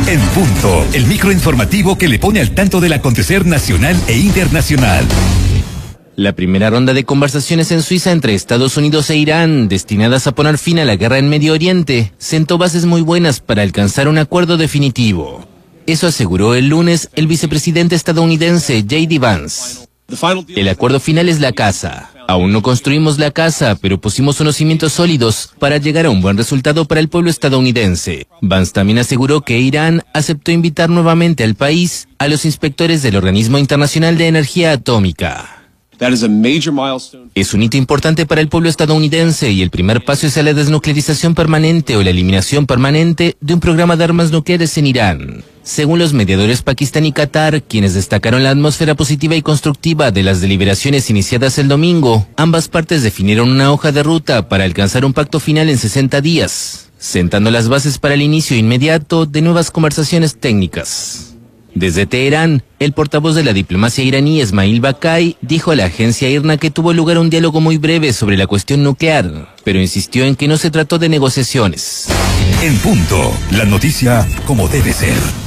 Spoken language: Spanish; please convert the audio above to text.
En punto, el microinformativo que le pone al tanto del acontecer nacional e internacional. La primera ronda de conversaciones en Suiza entre Estados Unidos e Irán, destinadas a poner fin a la guerra en Medio Oriente, sentó bases muy buenas para alcanzar un acuerdo definitivo. Eso aseguró el lunes el vicepresidente estadounidense J.D. Vance. El acuerdo final es la casa. Aún no construimos la casa, pero pusimos unos cimientos sólidos para llegar a un buen resultado para el pueblo estadounidense. Vance también aseguró que Irán aceptó invitar nuevamente al país a los inspectores del Organismo Internacional de Energía Atómica. Es un hito importante para el pueblo estadounidense y el primer paso es a la desnuclearización permanente o la eliminación permanente de un programa de armas nucleares en Irán. Según los mediadores Pakistán y Qatar, quienes destacaron la atmósfera positiva y constructiva de las deliberaciones iniciadas el domingo, ambas partes definieron una hoja de ruta para alcanzar un pacto final en 60 días, sentando las bases para el inicio inmediato de nuevas conversaciones técnicas. Desde Teherán, el portavoz de la diplomacia iraní, Esmail Bakai, dijo a la agencia IRNA que tuvo lugar un diálogo muy breve sobre la cuestión nuclear, pero insistió en que no se trató de negociaciones. En punto, la noticia como debe ser.